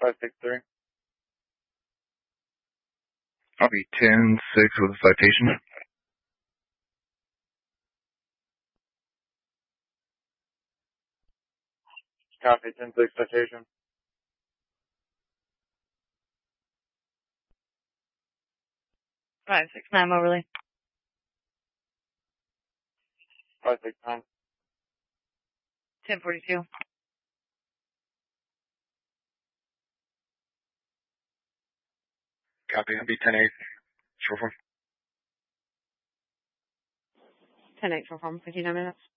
563. Copy 10-6 with a citation. Copy 10-6 citation. 569 Moberly. 569. 1042. Copy, it'll be 10-8. Short form. 10-8 for 59 minutes.